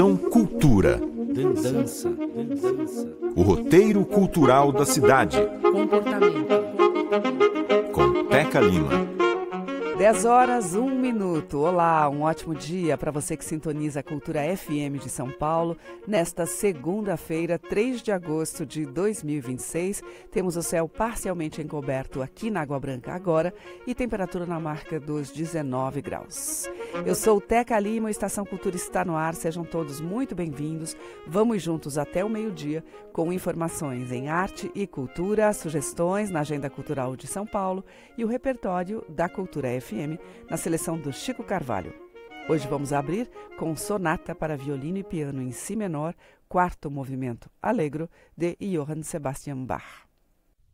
Cultura. Dança. O roteiro cultural da cidade. Comportamento. Com Teca Lima. 10h01. Olá, um ótimo dia para você que sintoniza a Cultura FM de São Paulo. Nesta segunda-feira, 3 de agosto de 2026, temos o céu parcialmente encoberto aqui na Água Branca agora e temperatura na marca dos 19 graus. Eu sou Teca Lima, a Estação Cultura está no ar, sejam todos muito bem-vindos. Vamos juntos até o meio-dia com informações em arte e cultura, sugestões na Agenda Cultural de São Paulo e o repertório da Cultura FM na seleção do Chico Carvalho. Hoje vamos abrir com Sonata para violino e piano em si menor, quarto movimento Allegro, de Johann Sebastian Bach.